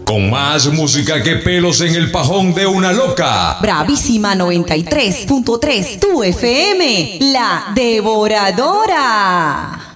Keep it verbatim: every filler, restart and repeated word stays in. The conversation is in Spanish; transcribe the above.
Con más música que pelos en el pajón de una loca. Bravísima noventa y tres punto tres, tu F M, la devoradora.